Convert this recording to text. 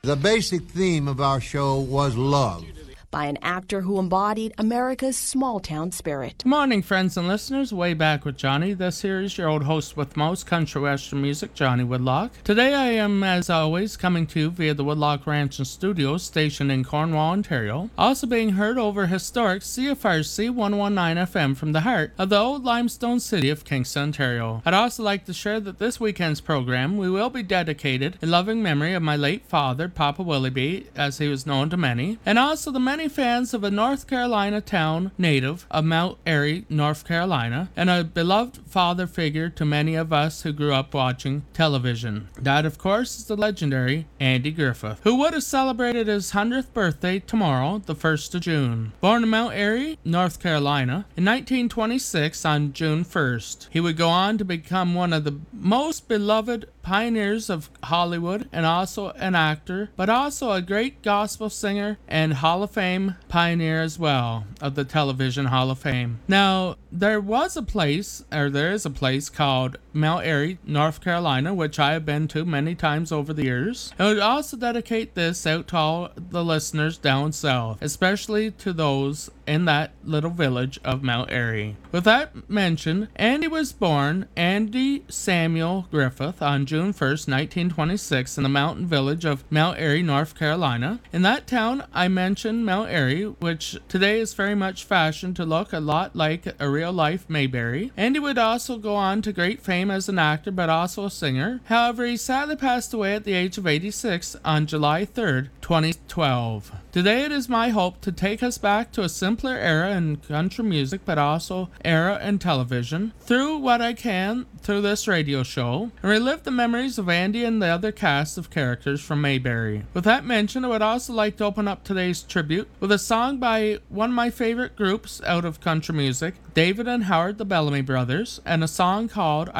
The basic theme of our show was love. By an actor who embodied America's small-town spirit. Good morning, friends and listeners. Way Back with Johnny. This here is your old host with most country western music, Johnny Woodlock. Today I am, as always, coming to you via the Woodlock Ranch and Studios, stationed in Cornwall, Ontario. Also being heard over historic CFRC 119 FM from the heart of the old limestone city of Kingston, Ontario. I'd also like to share that this weekend's program we will be dedicated in loving memory of my late father, Papa Willoughby, as he was known to many, and also the many fans of a North Carolina town native of Mount Airy, North Carolina, and a beloved father figure to many of us who grew up watching television. That, of course, is the legendary Andy Griffith, who would have celebrated his 100th birthday tomorrow, the 1st of June. Born in Mount Airy, North Carolina, in 1926 on June 1st. He would go on to become one of the most beloved pioneers of Hollywood and also an actor, but also a great gospel singer and Hall of Fame pioneer as well of the Television Hall of Fame. Now, there is a place called Mount Airy, North Carolina, which I have been to many times over the years. I would also dedicate this out to all the listeners down south, especially to those in that little village of Mount Airy. With that mentioned, Andy was born Andy Samuel Griffith on June 1st, 1926 in the mountain village of Mount Airy, North Carolina. In that town, I mentioned Mount Airy, which today is very much fashioned to look a lot like a real-life Mayberry. Andy would also go on to great fame as an actor, but also a singer. However, he sadly passed away at the age of 86 on July 3rd, 2012. Today it is my hope to take us back to a simpler era in country music, but also era in television, through what I can through this radio show, and relive the memories of Andy and the other cast of characters from Mayberry. With that mentioned, I would also like to open up today's tribute with a song by one of my favorite groups out of country music, David and Howard the Bellamy Brothers, and a song called